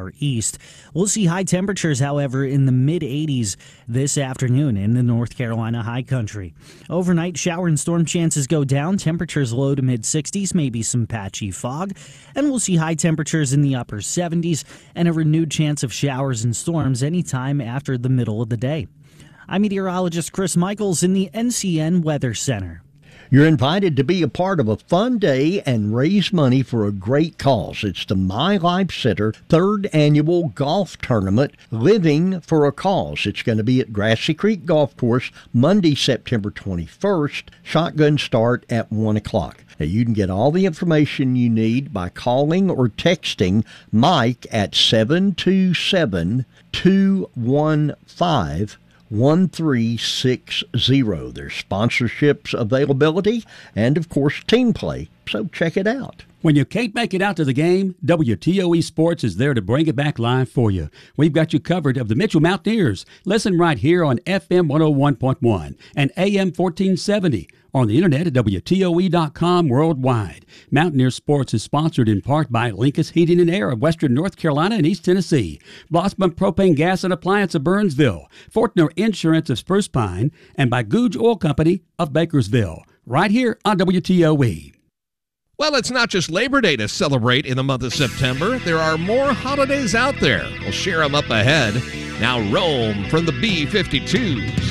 our east. We'll see high temperatures, however, in the mid-80s this afternoon in the North Carolina high country. Overnight, shower and storm chances go down. Temperatures low to mid-60s, maybe some patchy fog. And we'll see high temperatures in the upper 70s and a renewed chance of showers and storms anytime after the middle of the day. I'm meteorologist Chris Michaels in the NCN Weather Center. You're invited to be a part of a fun day and raise money for a great cause. It's the My Life Center 3rd Annual Golf Tournament, Living for a Cause. It's going to be at Grassy Creek Golf Course Monday, September 21st. Shotgun start at 1 o'clock. Now, you can get all the information you need by calling or texting Mike at 727-215-1360. There's sponsorships availability and, of course, team play. So check it out. When you can't make it out to the game, WTOE Sports is there to bring it back live for you. We've got you covered of the Mitchell Mountaineers. Listen right here on FM 101.1 and AM 1470. On the internet at WTOE.com worldwide. Mountaineer Sports is sponsored in part by Lincoln's Heating and Air of Western North Carolina and East Tennessee, Blossman Propane Gas and Appliance of Burnsville, Fortner Insurance of Spruce Pine, and by Googe Oil Company of Bakersville. Right here on WTOE. Well, it's not just Labor Day to celebrate in the month of September. There are more holidays out there. We'll share them up ahead. Now, Rome from the B-52s.